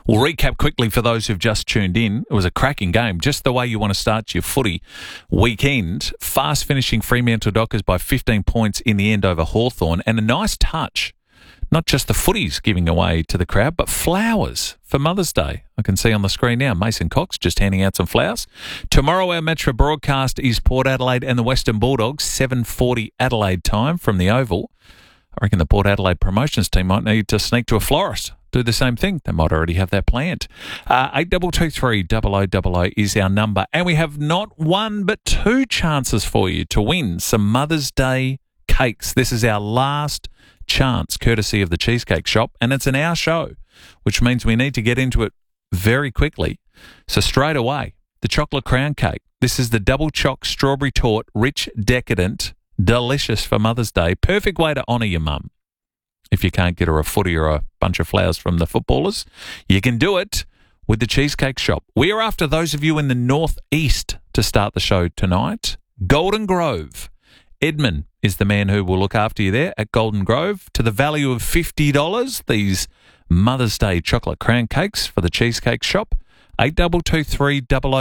We'll recap quickly for those who've just tuned in. It was a cracking game, just the way you want to start your footy weekend. Fast finishing Fremantle Dockers by 15 points in the end over Hawthorn, and a nice touch. Not just the footies giving away to the crowd, but flowers for Mother's Day. I can see on the screen now, Mason Cox just handing out some flowers. Tomorrow our Metro broadcast is Port Adelaide and the Western Bulldogs, 7:40 Adelaide time from the Oval. I reckon the Port Adelaide promotions team might need to sneak to a florist, do the same thing. They might already have that planned. 8223 0000 is our number. And we have not one but two chances for you to win some Mother's Day cakes. This is our last chance, courtesy of the Cheesecake Shop, and it's an hour show, which means we need to get into it very quickly. So straight away, the chocolate crown cake. This is the double choc strawberry torte, rich, decadent, delicious for Mother's Day. Perfect way to honour your mum. If you can't get her a footy or a bunch of flowers from the footballers, you can do it with the Cheesecake Shop. We are after those of you in the northeast to start the show tonight. Golden Grove. Edmund is the man who will look after you there at Golden Grove, to the value of $50. These Mother's Day chocolate crown cakes for the Cheesecake Shop. 8223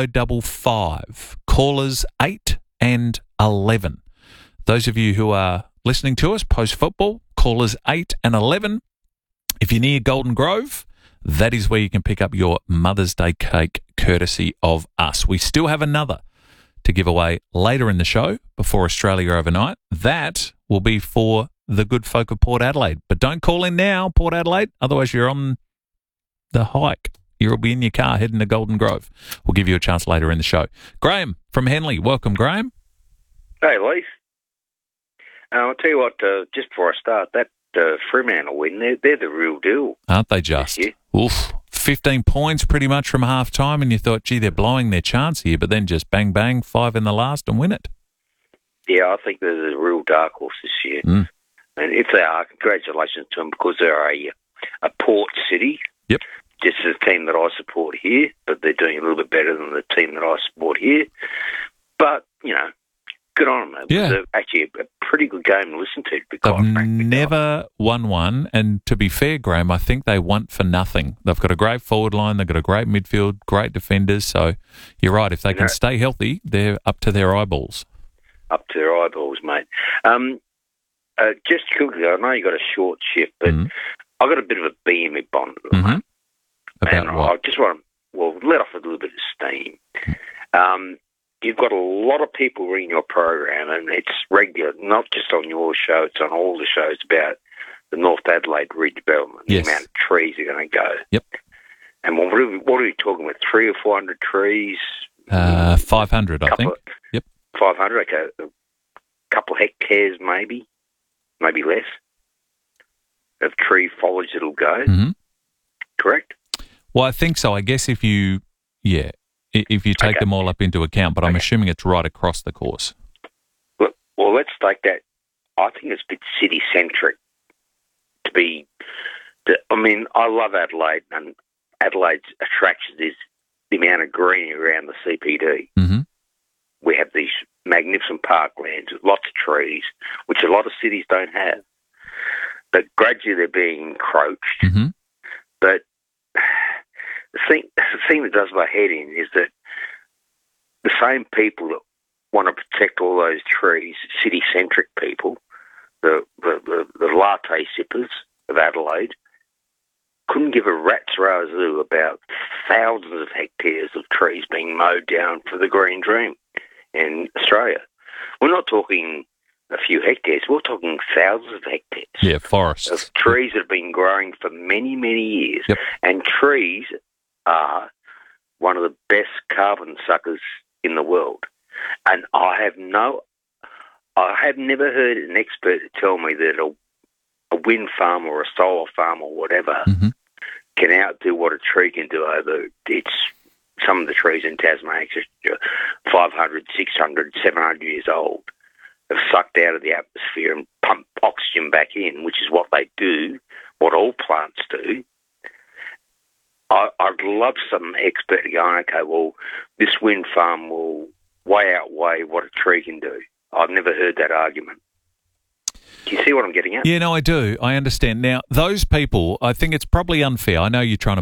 0055. Callers 8 and 11. Those of you who are listening to us post-football, callers 8 and 11. If you're near Golden Grove, that is where you can pick up your Mother's Day cake courtesy of us. We still have another to give away later in the show before Australia overnight. That will be for the good folk of Port Adelaide. But don't call in now, Port Adelaide, otherwise you're on the hike. You'll be in your car heading to Golden Grove. We'll give you a chance later in the show. Graham from Henley. Welcome, Graham. Hey, Leith. I'll tell you what, just before I start, that Fremantle win, they're the real deal. Aren't they just? Oof. 15 points pretty much from half-time, and you thought, gee, they're blowing their chance here, but then just bang, bang, 5 in the last and win it. Yeah, I think they're the real dark horse this year. And if they are, congratulations to them, because they're a port city. Yep. Just as a team that I support here, but they're doing a little bit better than the team that I support here. But, you know, good on them. It was actually a pretty good game to listen to. They've never won one, and to be fair, Graham, I think they want for nothing. They've got a great forward line, they've got a great midfield, great defenders, so you're right, if they can stay healthy, they're up to their eyeballs. Up to their eyeballs, mate. Just quickly, I know you got a short shift, but I've got a bit of a bee in my bonnet. About what? I just want to, let off a little bit of steam. You've got a lot of people reading your program, and it's regular, not just on your show, it's on all the shows about the North Adelaide redevelopment, the amount of trees are going to go. Yep. And what are we talking about, 300 or 400 trees? 500, I think. Yep. 500, okay. A couple of hectares maybe less, of tree foliage that'll go. Correct? Well, I think so. I guess if you take them all up into account, but I'm assuming it's right across the course. Well, let's take that. I think it's a bit city-centric to be... I love Adelaide, and Adelaide's attraction is the amount of greenery around the CPD. We have these magnificent parklands with lots of trees, which a lot of cities don't have. But gradually they're being encroached. But the thing that does my head in is that the same people that want to protect all those trees, city-centric people, the latte sippers of Adelaide, couldn't give a rat's razoo about thousands of hectares of trees being mowed down for the green dream in Australia. We're not talking a few hectares, we're talking thousands of hectares. Yeah, forests. Of trees that have been growing for many, many years. Yep. And trees are one of the best carbon suckers in the world. And I have never heard an expert tell me that a wind farm or a solar farm or whatever can outdo what a tree can do over some of the trees in Tasmania, 500, 600, 700 years old, have sucked out of the atmosphere and pumped oxygen back in, which is what they do, what all plants do. I'd love some expert going, okay, well, this wind farm will way outweigh what a tree can do. I've never heard that argument. Do you see what I'm getting at? Yeah, no, I do. I understand. Now, those people, I think it's probably unfair. I know you're trying to